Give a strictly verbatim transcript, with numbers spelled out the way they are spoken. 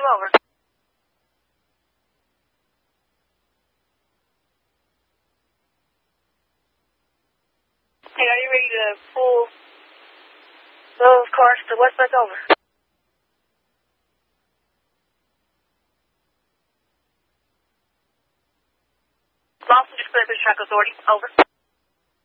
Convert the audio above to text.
over. Hey, are you ready to pull those cars to Westbeck over? Lawson, just clear through Track Authority. Over.